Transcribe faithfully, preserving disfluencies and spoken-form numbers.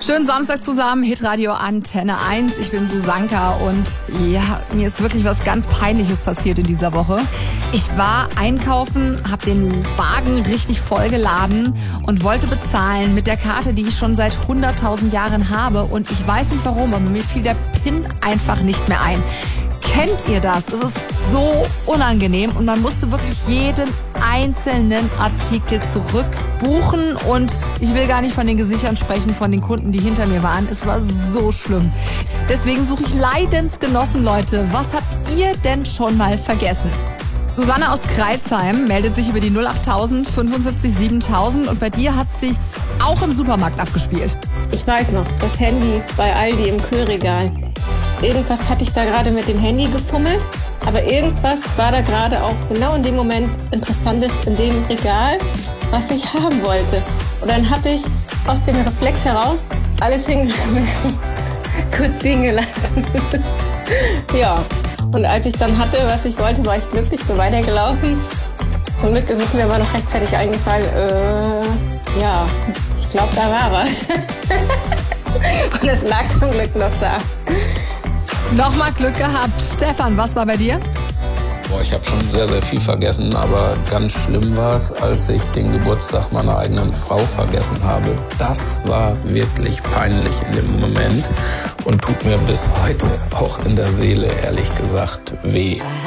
Schönen Samstag zusammen, Hitradio Antenne eins. Ich bin Susanka und ja, mir ist wirklich was ganz Peinliches passiert in dieser Woche. Ich war einkaufen, habe den Wagen richtig vollgeladen und wollte bezahlen mit der Karte, die ich schon seit hunderttausend Jahren habe. Und ich weiß nicht warum, aber mir fiel der PIN einfach nicht mehr ein. Kennt ihr das? Es ist so unangenehm und man musste wirklich jeden einzelnen Artikel zurückbuchen und ich will gar nicht von den Gesichtern sprechen, von den Kunden, die hinter mir waren. Es war so schlimm. Deswegen suche ich Leidensgenossen, Leute. Was habt ihr denn schon mal vergessen? Susanne aus Kreilsheim meldet sich über die null achttausend fünfundsiebzig siebentausend und bei dir hat es sich auch im Supermarkt abgespielt. Ich weiß noch, das Handy bei Aldi im Kühlregal. Irgendwas hatte ich da gerade mit dem Handy gefummelt, aber irgendwas war da gerade auch genau in dem Moment Interessantes in dem Regal, was ich haben wollte. Und dann habe ich aus dem Reflex heraus alles hingeschmissen, kurz liegen gelassen. Ja, und als ich dann hatte, was ich wollte, war ich glücklich, bin weitergelaufen. Zum Glück ist es mir aber noch rechtzeitig eingefallen, äh, ja, ich glaube, da war was. Und es lag zum Glück noch da. Nochmal Glück gehabt. Stefan, was war bei dir? Boah, ich habe schon sehr, sehr viel vergessen, aber ganz schlimm war es, als ich den Geburtstag meiner eigenen Frau vergessen habe. Das war wirklich peinlich in dem Moment und tut mir bis heute auch in der Seele, ehrlich gesagt, weh.